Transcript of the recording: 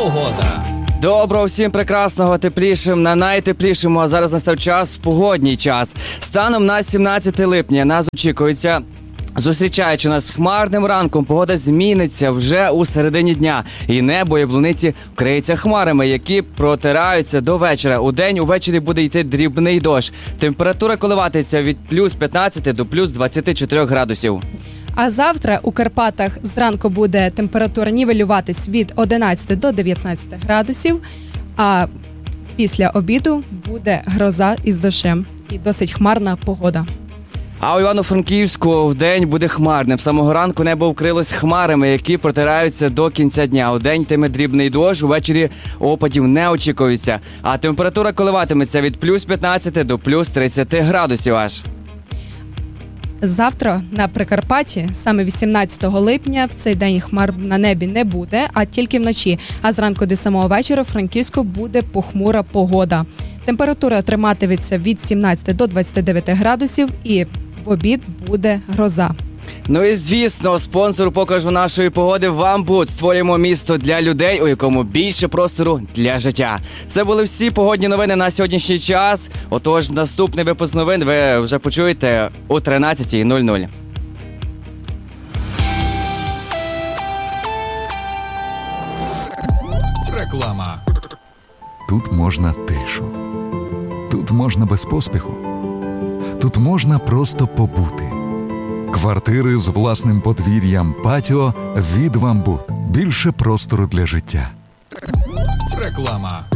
Погода. Доброго всім прекрасного, теплішим, на найтеплішому, а зараз настав час, погодній час. Станом на 17 липня нас очікується, зустрічаючи нас хмарним ранком, погода зміниться вже у середині дня. І небо яблуниці вкриється хмарами, які протираються до вечора. Удень увечері буде йти дрібний дощ. Температура коливатися від плюс 15 до плюс 24 градусів. А завтра у Карпатах зранку буде температура нівелюватись від 11 до 19 градусів, а після обіду буде гроза із дощем і досить хмарна погода. А у Івано-Франківську вдень буде хмарним. З самого ранку небо вкрилось хмарами, які протираються до кінця дня. Удень йтиме дрібний дощ, увечері опадів не очікується. А температура коливатиметься від плюс 15 до плюс 30 градусів аж. Завтра на Прикарпатті, саме 18 липня, в цей день хмар на небі не буде, а тільки вночі. А зранку до самого вечора в Франківську буде похмура погода. Температура триматиметься від 17 до 29 градусів і в обід буде гроза. Ну і звісно, спонсор покажу нашої погоди «Вамбут». Створюємо місто для людей, у якому більше простору для життя. Це були всі погодні новини на сьогоднішній час. Отож, наступний випуск новин ви вже почуєте о 13:00. Реклама. Тут можна тишу. Тут можна без поспіху. Тут можна просто побути. Квартири з власним подвір'ям, патіо від «Вамбут». Більше простору для життя. Реклама.